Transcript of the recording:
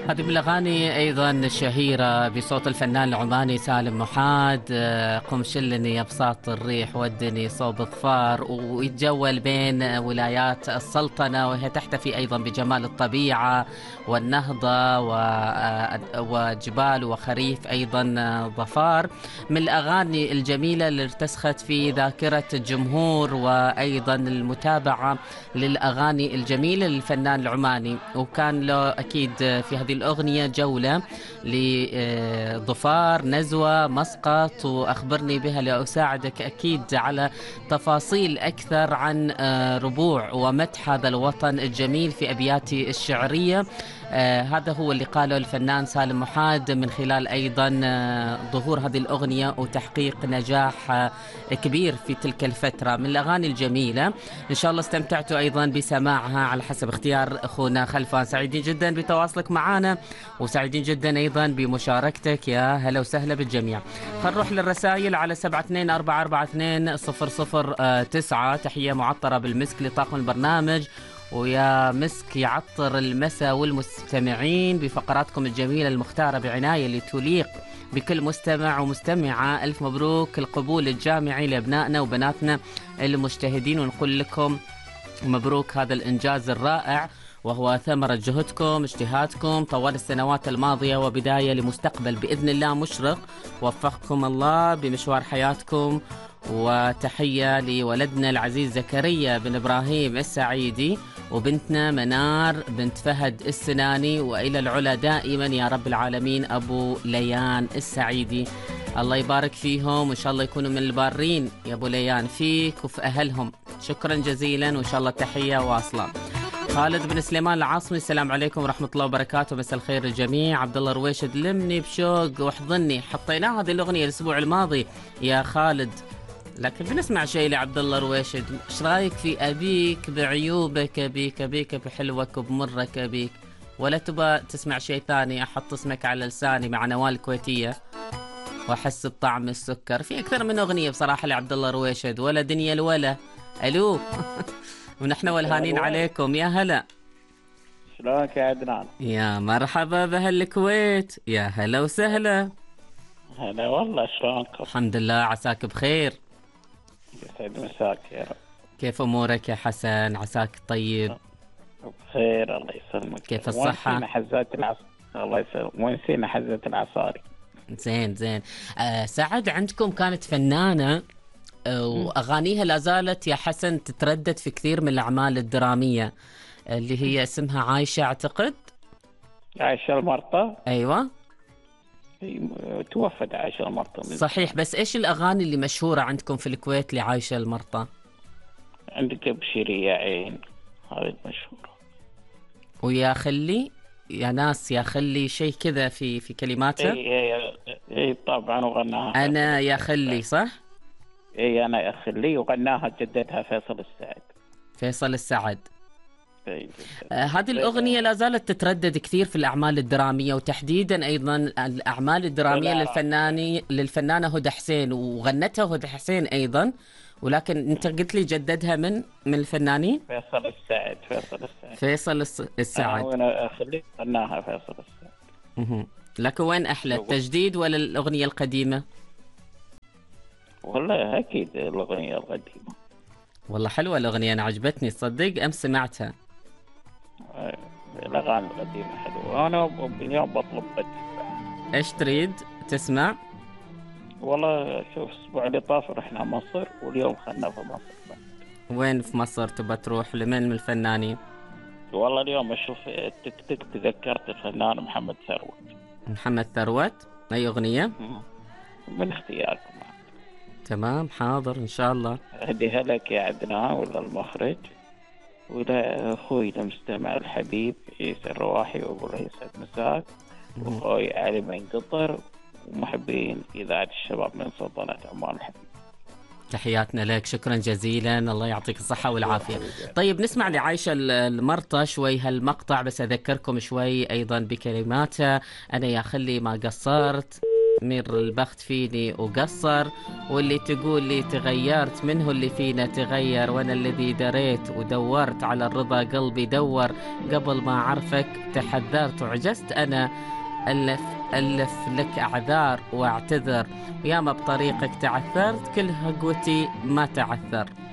هذه من الأغاني أيضا الشهيرة بصوت الفنان العماني سالم محاد. قم شلني يا بساط الريح ودني صوب ظفار، ويتجول بين ولايات السلطنة، وهي تحتفي أيضا بجمال الطبيعة والنهضة وجبال وخريف أيضا ظفار. من الأغاني الجميلة اللي ارتسخت في ذاكرة الجمهور، وأيضا المتابعة للأغاني الجميلة للفنان العماني. وكان له أكيد في هذه الأغنية جولة لظفار، نزوة، مسقط، وأخبرني بها لأساعدك أكيد على تفاصيل أكثر عن ربوع ومدح هذا الوطن الجميل في أبياتي الشعرية. هذا هو اللي قاله الفنان سالم محاد من خلال أيضا ظهور هذه الأغنية وتحقيق نجاح كبير في تلك الفترة. من الأغاني الجميلة، إن شاء الله استمتعتوا أيضا بسماعها على حسب اختيار أخونا خلفان. سعيدين جدا بتواصلك معنا، وسعيدين جدا أيضا بمشاركتك. يا هلا وسهلا بالجميع. خلينا نروح للرسائل على 72442009. تحية معطرة بالمسك لطاقم البرنامج، ويا مسك يعطر المساء والمستمعين بفقراتكم الجميلة المختارة بعناية لتليق بكل مستمع ومستمعة. ألف مبروك القبول الجامعي لأبنائنا وبناتنا المجتهدين، ونقول لكم مبروك هذا الإنجاز الرائع، وهو ثمرة جهدكم اجتهادكم طوال السنوات الماضية، وبداية لمستقبل بإذن الله مشرق. وفقكم الله بمشوار حياتكم. وتحية لولدنا العزيز زكريا بن إبراهيم السعيدي، وبنتنا منار بنت فهد السناني، وإلى العلا دائما يا رب العالمين أبو ليان السعيدي. الله يبارك فيهم، وإن شاء الله يكونوا من البارين يا أبو ليان فيك وفي أهلهم. شكرا جزيلا، وإن شاء الله تحية واصلة. خالد بن سليمان العاصمي، السلام عليكم ورحمة الله وبركاته، مساء الخير الجميع. عبد الله رويشد، لمني بشوق واحضني، حطيناها هذه الأغنية الأسبوع الماضي يا خالد، لكن بنسمع شيء لعبد الله رويشد. ايش رايك في أبيك بعيوبك، أبيك أبيك بحلوك بمرك أبيك، ولا تبى تسمع شيء ثاني؟ أحط اسمك على لساني مع نوال الكويتية وأحس بطعم السكر. في أكثر من أغنية بصراحة لعبد الله رويشد. ولا دنيا الولا، ألو ونحن والهانين عليكم. يا هلا، شلونك يا عدنان؟ يا مرحبا بأهل الكويت، يا هلا وسهلا. هلا والله، شلونك؟ الحمد لله، عساك بخير. يسعد مساك يا رب. كيف أمورك يا حسن؟ عساك طيب؟ بخير الله يسلمك. كيف الصحة؟ ونسينا حزات الله يسلمك، ونسينا حزات العصاري. زين زين. سعد، عندكم كانت فنانة وأغانيها لا زالت يا حسن تتردد في كثير من الأعمال الدرامية، اللي هي اسمها عايشة أعتقد. عايشة المرطة. أيوة توفت عايشة المرطة. صحيح، بس إيش الأغاني اللي مشهورة عندكم في الكويت لعايشة المرطة؟ عندك ابشري يا عين، هذه المشهورة. ويا خلي يا ناس، يا خلي شيء كذا في كلماتها. اي طبعا، وغناها أنا يا خلي، صح؟ اي انا يا خلي، وغناها جدتها فيصل السعد. فيصل السعد. هذه الأغنية لا زالت تتردد كثير في الأعمال الدرامية، وتحديدا أيضا الأعمال الدرامية للفنانة هدى حسين، وغنتها هدى حسين أيضا، ولكن أنت قلت لي جددها من الفنانين فيصل السعد. فيصل السعد. وأنا أخلي غناها فيصل السعد. لكن وين أحلى، التجديد ولا الأغنية القديمة؟ والله أكيد الأغنية القديمة. والله حلوة الأغنية، أنا عجبتني صدق، أمس سمعتها. الأغاني القديمة حلوة. أنا اليوم بطلب بدي. إيش تريد تسمع؟ والله شوف، الأسبوع اللي طاف رحنا مصر، واليوم خلنا في مصر. وين في مصر تبى تروح؟ لمن من الفنانين؟ والله اليوم أشوف تك تذكرت الفنان محمد ثروت. محمد ثروت، أي أغنية؟ من اختياركم. تمام، حاضر إن شاء الله. أهديها لك يا عدنان ولا المخرج، ولا أخوي المستمع الحبيب عيسى الرواحي، وأقول له يسعد مساك، وأخوي علي بن قطر، ومحبين إذاعة الشباب من سلطنة عمان الحبيب. تحياتنا لك، شكرا جزيلا، الله يعطيك الصحة والعافية. طيب نسمع لعايشة المرطة شوي هالمقطع، بس أذكركم شوي أيضا بكلماتها. أنا يا خلي ما قصرت مير البخت فيني وقصر، واللي تقول لي تغيرت منه اللي فينا تغير، وانا الذي دريت ودورت على الرضا قلبي دور، قبل ما اعرفك تحذرت وعجزت انا ألف لك أعذار وأعتذر، وياما بطريقك تعثرت كل قوتي ما تعثر.